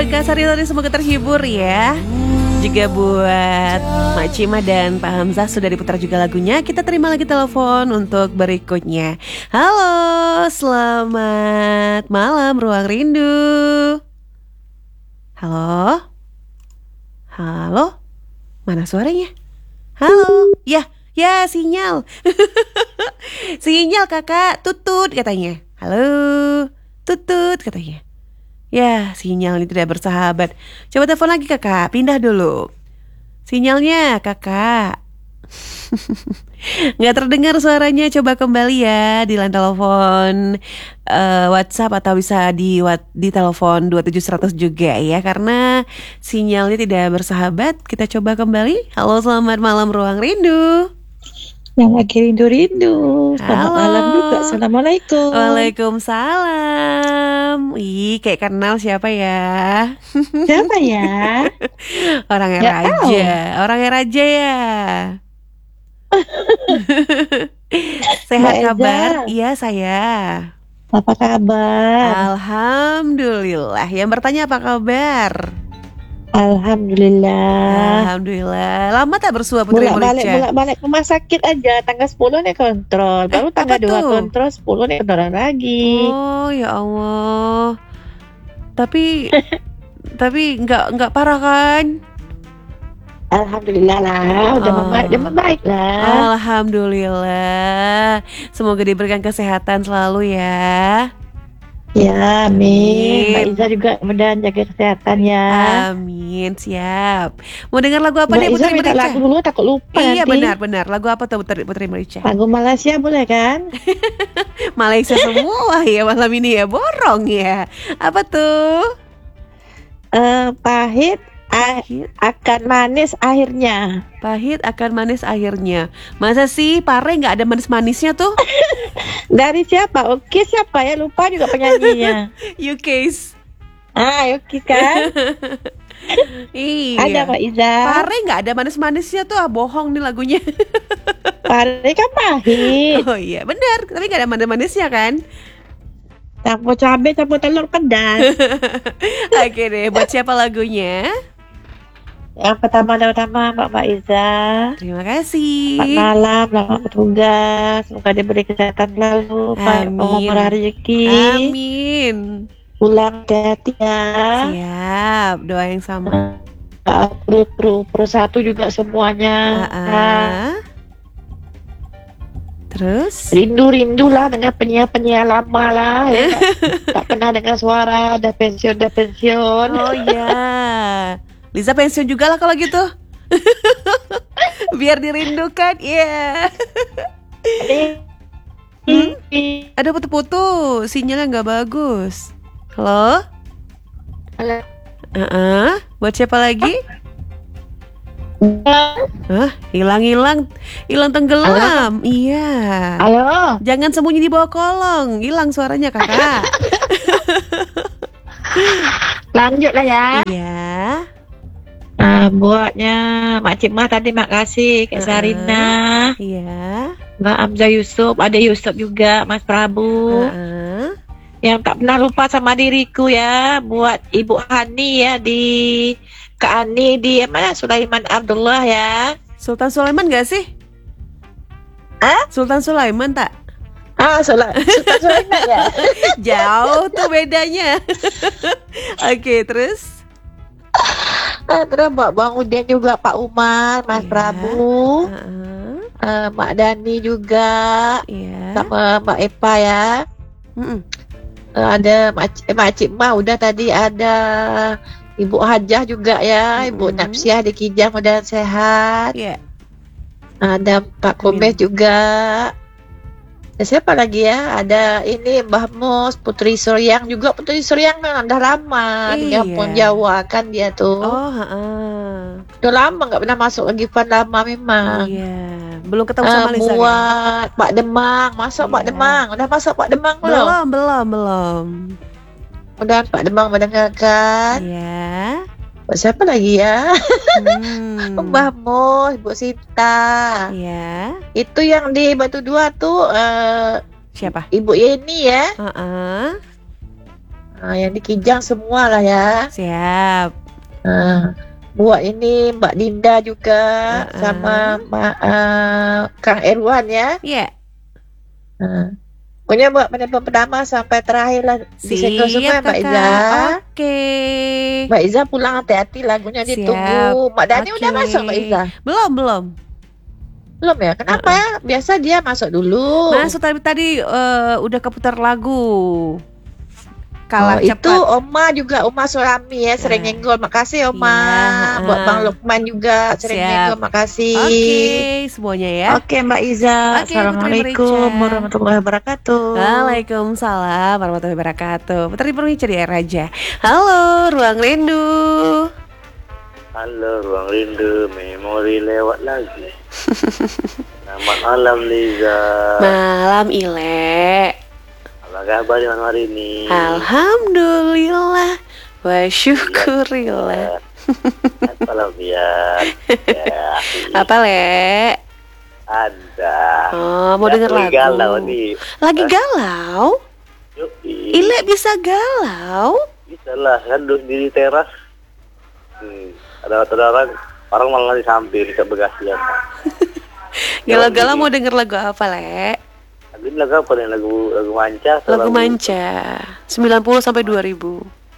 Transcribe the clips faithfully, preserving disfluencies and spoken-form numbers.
buat Kak Sarilani semoga terhibur ya. Juga buat Mak Cima dan Pak Hamzah sudah diputar juga lagunya. Kita terima lagi telepon untuk berikutnya. Halo, selamat malam Ruang Rindu. Halo? Halo? Mana suaranya? Halo? Ya, ya sinyal. Sinyal kakak, tutut katanya. Halo, tutut katanya. Ya, sinyal ini tidak bersahabat. Coba telepon lagi kakak, pindah dulu. Sinyalnya kakak. Nggak terdengar suaranya, coba kembali ya di line telepon uh, WhatsApp atau bisa di di telepon dua tujuh seratus juga ya, karena sinyalnya tidak bersahabat. Kita coba kembali. Halo, selamat malam Ruang Rindu. Yang lagi rindu-rindu. Selamat Halo. malam juga. Assalamualaikum. Waalaikumsalam. Ih, kayak kenal siapa ya? Siapa ya? Orangnya Nggak Raja. tahu. Orangnya Raja ya. Sehat Mbak Eza. kabar? Iya saya. Apa kabar? Alhamdulillah. Yang bertanya apa kabar? Alhamdulillah. Alhamdulillah. Lama tak bersua Putri Bolak-balik Murica? bolak-balik rumah sakit aja. Tanggal sepuluh nih kontrol. Baru Eh, tanggal apa dua tuh? kontrol, sepuluh nih kontrol lagi. Oh ya Allah. Tapi tapi nggak nggak parah kan? Alhamdulillah lah. Udah Oh. membaik, udah membaik lah. Alhamdulillah. Semoga diberikan kesehatan selalu ya. Ya, amin. Amin. Mbak Iza juga mudah jaga kesehatan ya. Amin, siap. Mau dengar lagu apa Mbak nih Iza Putri minta Merica? lagu dulu, takut lupa Iya nanti. benar-benar. Lagu apa tuh Putri, Putri Merica? Lagu Malaysia boleh kan? Malaysia semua ya malam ini ya, borong ya. Apa tuh? Eh, pahit a- Pahit, akan manis akhirnya. pahit akan manis akhirnya. Masa sih pare nggak ada manis-manisnya tuh? Dari siapa? Oke, siapa ya? Lupa juga penyanyinya. You case. Ah, Oke kan? Iya. Ada Mbak Iza. Pare nggak ada manis-manisnya tuh, ah, bohong nih lagunya. Pare kan pahit. Oh iya, benar. Tapi nggak ada manis-manisnya kan? Campur cabai, campur telur pedas. Oke deh, buat siapa lagunya? Yang pertama dan utama Mbak Mbak Iza. Terima kasih. Selamat malam, selamat bertugas. Semoga diberi kesehatan selalu. Amin. Murah rezeki. Amin. Pulang hati ya. Siap, doa yang sama. Pro pro pro satu juga semuanya. Ah, Nah, ah. Terus? rindu-rindu lah dengan penyiar-penyiar lama lah ya. Tak pernah dengar suara, udah pensiun, udah pensiun. Oh iya. Lisa pensiun juga lah kalau gitu. Biar dirindukan, iya. Hmm? Ada putus-putus, sinyalnya nggak bagus. Halo? Halo. Uh-uh. Buat siapa lagi? Hah? Hilang-hilang, hilang tenggelam. Iya. Halo. Jangan sembunyi di bawah kolong, hilang suaranya kakak. Lanjut lah ya. Iya. Nah, buatnya Mak Cimah tadi makasih Kak Uh-uh. Sarina, Iya. Mbak Hamzah Yusuf, ada Yusuf juga, Mas Prabu. Uh-uh. Yang tak pernah lupa sama diriku ya, buat Ibu Hani ya di Kak Ani di mana Sulaiman Abdullah ya. Sultan Sulaiman gak sih? Hah? Sultan Sulaiman tak? Ah, Sula- Sultan Sulaiman ya. Jauh tuh bedanya. Oke, terus? Ah, terus Mbak Bang Udin juga, Pak Umar, Mas Iya. Prabu, Uh-uh. eh, Mbak Dani juga, Iya. sama Mbak Epa ya. Mm-mm. Eh, ada Mak C- eh, Mak Cik Ma udah tadi, ada Ibu Hajah juga ya, Ibu Mm-mm. Napsiah di Kijang mudah sehat. Iya. Ada Pak Kombes juga. Ya, siapa lagi ya? Ada ini Mbah Mus, Putri Suryang juga. Putri Suryang memang udah lama di Iya. Kampung Jawa kan dia tuh. Oh, heeh. Udah lama nggak pernah masuk lagi Fan lama memang. Iya. Belum ketemu Ah, sama Lisa kan? buat Pak Demang, masuk Pak Iya. Demang. Udah masuk Pak Demang belum? Belum, belum, belum. Mudah Pak Demang mendengarkan. Iya. Buat siapa lagi ya? Hmm. Mbah Mus, Ibu Sita. Iya. Itu yang di Batu Dua tuh eh, Siapa? Ibu Yeni ya. Heeh. Ah, yang di Kijang semua lah ya. Siap. Ah, buat ini Mbak Dinda juga Uh-uh. sama Ma- ah, Kang Erwan ya. Iya. Ah. Pokoknya buat penelpon pertama sampai terakhir lah disenggol semua Siap Mbak Iza. kakak. Oke. Mbak Iza pulang hati-hati, lagunya Siap. ditunggu. Mbak Dani Oke. udah masuk Mbak Iza? Belum, belum. Belum ya? Kenapa? Biasa dia masuk dulu. Masuk tadi tadi eh, udah keputar lagu. Kalah Oh, cepat. itu Oma juga, Oma Surami ya, sering Ah. nyenggol. Makasih Oma. Iya, Buat ah. Bang Lukman juga sering Siap. nyenggol. Makasih. Oke, semuanya ya. Oke Mbak Iza. Oke, Putri Assalamualaikum Merica. warahmatullahi wabarakatuh. Waalaikumsalam warahmatullahi wabarakatuh. Putri Permica di Air Raja. Halo, Ruang Rindu. Halo Ruang Rindu, memori lewat lagi. Selamat malam Liza. Malam Ile. Apa kabar di malam hari ini? Alhamdulillah wa syukurillah. Apa biar? Ya, Apa le? ada. Oh, mau Ya, denger lagi lagu. galau nih. Lagi galau? Yoi. Ile bisa galau? Bisa lah, kan duduk di teras. Hmm, ada ada orang orang malah di samping di Bekasi ya. Galau-galau mau denger lagu apa le? Lagu ini lagu apa nih? Lagu lagu manca atau Lagu manca sembilan puluh sampai dua ribu.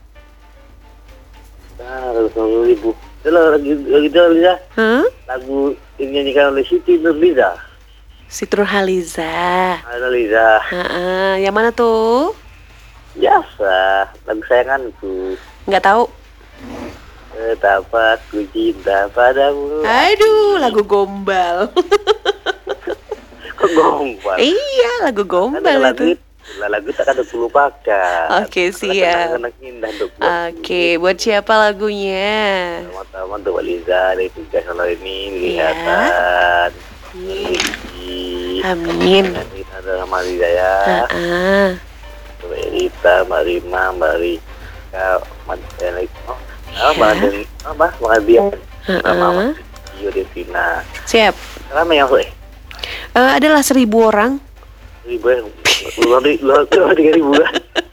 Nah, lagu sepuluh ribu. Itu lagi lagi itu Liza. Hah? Lagu ini nyanyikan oleh Siti Nurhaliza. Siti Nurhaliza. Ada Liza. Heeh, yang mana tuh? Biasa, lagu sayanganku. Nggak tahu. Betapa ku cinta padamu. Aduh, lagu gombal. Kok gombal? Iya, lagu Kan gombal lagu itu. lah lagu tak ada kulupakan. Oke, siap. Anak indah untuk Oke, buat siapa lagunya? Pertama untuk Mbak Liza dari tugas kalau ini Iya. kelihatan. Iya. Rezeki. Amin. Dan kita ada sama Liza ya. Heeh. Mbak Rita, Mbak Rima, Mbak Rika, Mbak oh, Iya. Mbak Den, apa? Mbak Dian, sama Heeh. Mbak Iyo Devina. Siap. Ramai yang sore. Eh, adalah seribu orang. Ribu ya, luar di luar luar tiga ribu kan?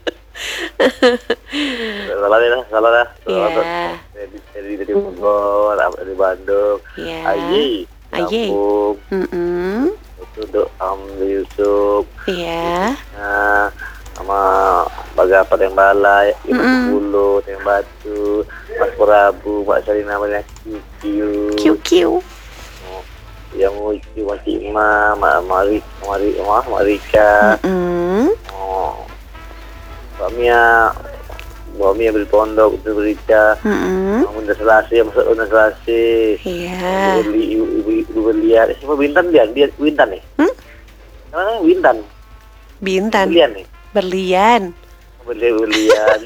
Salah lah, salah lah. Iya. Dari dari dari Bogor, dari Bandung, Iya. Ayi, Ayi. Lampung, Mm-mm. itu untuk Am Yusuf, Iya. nah, sama Bagapat yang Balai, Ibu Mm-mm. Bulu, yang Batu, Mas Prabu, Mbak Sarina namanya Kikiu, Q Q. yang Uci, Mas Ima, Mak Mari, Mari, Mak Marika, Mm-mm. oh, Mbak Mia, Mbak Mia beli pondok, itu berica, Mm-mm. Bunda Selasi, masuk Bunda Selasi, Iya. Ibu ibu ibu ibu berlian, siapa Bintan dia, dia Bintan nih, Hmm? namanya Bintan, Bintan. berlian nih, Berlian. berlian berlian,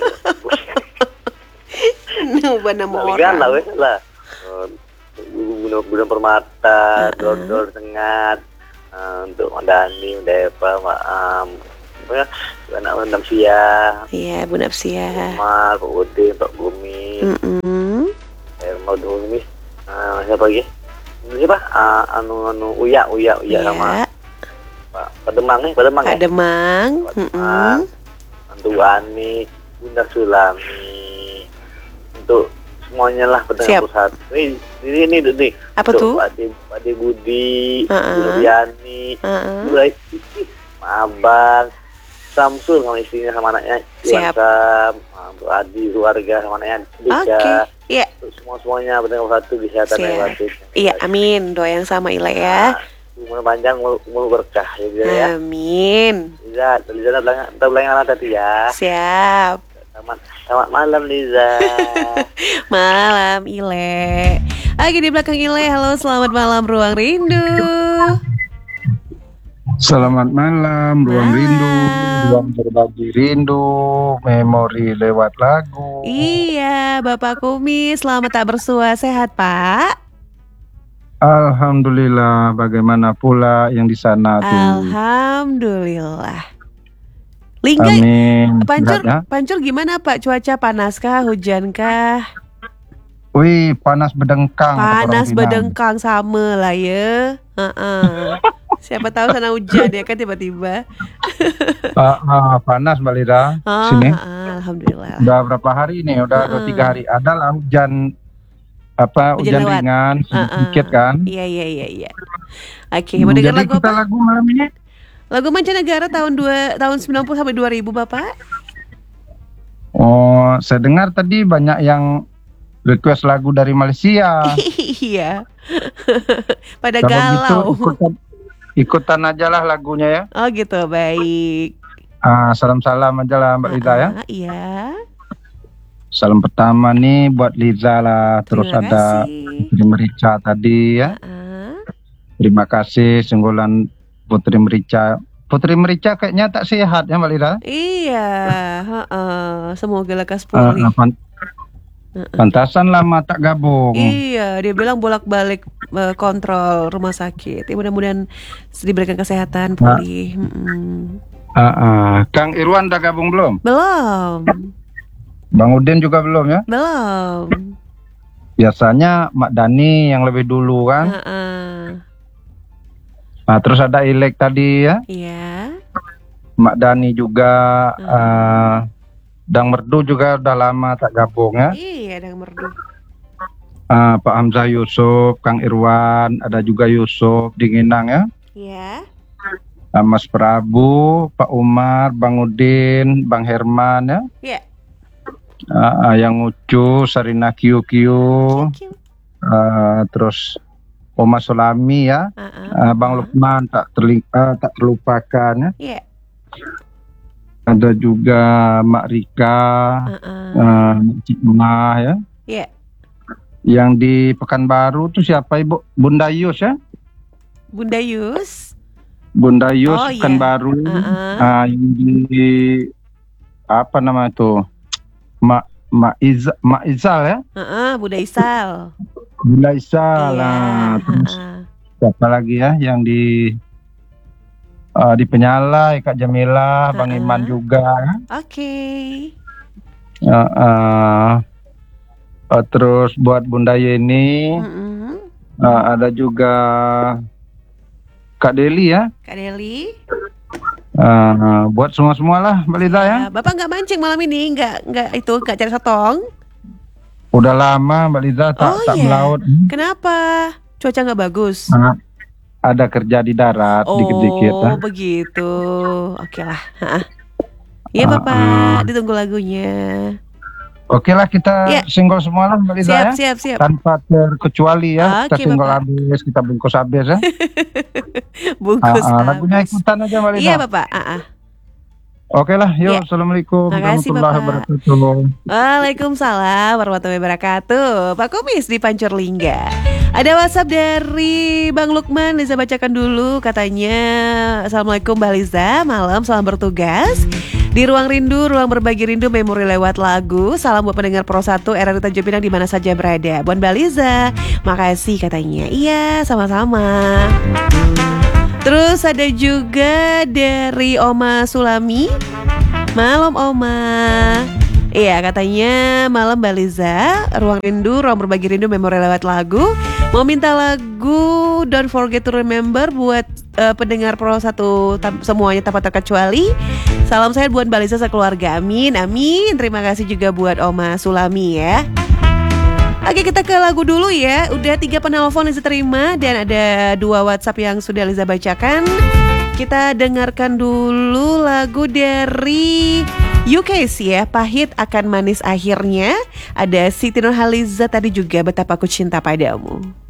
Ubah nama berlian lah, orang. wes lah, Bunda Bunda Permata, Dodol Sengat, eh, untuk Mandani, Depa, Maam, pokoknya anak Mandam Sia, Iya, Bu Napsia. Umar, Pak Udin, Pak Bumi, Mm-mm. Herma Bumi, eh, siapa lagi? Siapa? Ah, anu anu Uya Uya Uya sama Iya. Pak Pademang nih, Pademang Kak ya. Demang. Pak Mm-mm. Demang, Antu Ani, Bunda Sulami, untuk semuanya lah Siap. pendengar pusat. Ini ini ini nih. Apa Untuk tuh? Pak De, Pak De Budi, Uh-uh. Bu Riani, Heeh. Bu Raisi, Abang, Samsul sama istrinya sama anaknya, Siap. Sam, Bu Adi, keluarga sama anaknya, Oke. Dika. Iya. Untuk semua semuanya pendengar satu kesehatan Siap. yang batin. Iya, amin. Doa yang sama Ila ya. Umur panjang, umur, umur berkah ya, Liza, ya. Amin. Liza, Liza tak bilang, tak bilang anak tadi ya. Siap. Selamat, selamat malam Liza. Malam Ile. Oke, di belakang Ile. Halo, selamat malam Ruang Rindu. Selamat malam, Ruang Malam. Rindu, Ruang Berbagi Rindu, memori lewat lagu. Iya, Bapak Kumi, selamat tak bersua. Sehat, Pak? Alhamdulillah, bagaimana pula yang di sana tuh? Alhamdulillah. Lingga, Amin. Pancur, Sehat, ya? Pancur gimana Pak? Cuaca panaskah, hujankah? Wih, panas bedengkang. kata orang Panas Pinang. bedengkang sama lah ya. Heeh. Siapa tahu sana hujan ya kan tiba-tiba. Ah, ah, panas Mbak Lida Oh, sini. ah, alhamdulillah. Udah berapa hari ini? Udah dua Ah. tiga hari. Adalah hujan apa Hujan hujan lewat. ringan Ah, ah. sedikit kan. Iya iya iya iya. Oke, mau dengar Jadi lagu kita apa? lagu malam ini Lagu mancanegara tahun dua tahun sembilan puluh sampai dua ribu, Bapak? oh saya dengar tadi banyak yang request lagu dari Malaysia. Iya. Pada Kalau gitu galau. ikutan, ikutan aja lah lagunya ya. Oh gitu, baik. Ah, salam-salam aja lah Mbak Liza ya. Ah, iya. Salam pertama nih buat Liza lah. Terus Terima ada kasih. Putri Merica tadi ya. Ah, Terima kasih singgulan Putri Merica. Putri Merica kayaknya tak sehat ya Mbak Liza. iya. Heeh. Semoga lekas Ah, pulih. ah, pan- pantasan lama tak gabung. Iya, dia bilang bolak-balik eh, kontrol rumah sakit. Ya, mudah-mudahan diberikan kesehatan pulih. Mm-mm. Ah, ah. Kang Irwan udah gabung belum? Belum, Bang Udin juga belum ya? belum. Biasanya Mak Dani yang lebih dulu kan. Heeh. Nah, terus ada Ilek tadi ya. Iya. Mak Dani juga, Hmm. eh, Dang Merdu juga udah lama tak gabung ya. Iya, Dang Merdu. Eh, Pak Hamzah Yusuf, Kang Irwan, ada juga Yusuf Dinginang ya. Iya. Eh, Mas Prabu, Pak Umar, Bang Udin, Bang Herman ya. Iya. Eh, eh, yang Ucu, Sarina Kiu Kiu, Thank you. eh, terus Oma Solami ya. Uh-uh. Eh, Bang Lukman tak terling- eh, tak terlupakan ya. Iya. Ada juga Mak Rika, Uh-uh. eh, Cik Emah ya. Iya. Yang di Pekanbaru tuh siapa Ibu? Bunda Yus ya? Bunda Yus. Bunda Yus Oh, iya. Pekanbaru. Uh-uh. Ah, yang di apa nama itu? Mak Mak Iza, Mak Izal ya? Uh-uh, Bunda Isal. Bunda Isal. Iya. Nah, terus Uh-uh. siapa lagi ya yang di eh, di Penyalai, Kak Jamila, Bang Uh-uh. Iman juga ya. Oke. Eh, eh, eh, terus buat Bunda Yeni, Mm-mm. eh, ada juga Kak Deli ya. Kak Deli. Eh, buat semua-semua lah Mbak Lida ya. Ya, Bapak nggak mancing malam ini, nggak nggak itu nggak cari sotong. Udah lama Mbak Lida tak, Oh, tak iya. melaut. Kenapa? Cuaca nggak bagus. Ah, ada kerja di darat Oh, dikit-dikit ya. begitu. Oke lah. Ha-ha. Iya, Ah, Bapak. ah. Ditunggu lagunya. Oke lah kita Ya. singgol semua lah Mbak Lida Siap, ya. siap, siap. Tanpa terkecuali ya. Kita Oke, singgol Bapak. habis, kita bungkus habis ya. Bungkus Ah, ah, lagunya habis. ikutan aja Mbak Lida. Iya, Bapak. Ah, ah. Oke lah, yuk. Ya. Assalamualaikum Makasih, warahmatullahi Bapak. wabarakatuh. Waalaikumsalam warahmatullahi wabarakatuh. Pak Kumis di Pancur Lingga. Ada WhatsApp dari Bang Lukman, Liza bacakan dulu. Katanya, Assalamualaikum Mbak Liza, malam selamat bertugas di Ruang Rindu, ruang berbagi rindu, memori lewat lagu. Salam buat pendengar Pro satu R R I Tanjung Pinang di mana saja berada. Buat Mbak Liza, makasih katanya. Iya, sama-sama. Terus ada juga dari Oma Sulami. Malam Oma. Iya, katanya malam Mbak Liza, Ruang Rindu, ruang berbagi rindu, memori lewat lagu. Mau minta lagu Don't Forget to Remember buat eh, pendengar Pro satu tam- semuanya tanpa terkecuali. Salam sehat buat Mbak Liza sekeluarga. Amin, amin. Terima kasih juga buat Oma Sulami ya. Oke, kita ke lagu dulu ya. Udah tiga penelpon Liza terima dan ada dua WhatsApp yang sudah Liza bacakan. Kita dengarkan dulu lagu dari U K S ya, Pahit Akan Manis Akhirnya. Ada Siti Nurhaliza tadi juga, Betapa Aku Cinta Padamu.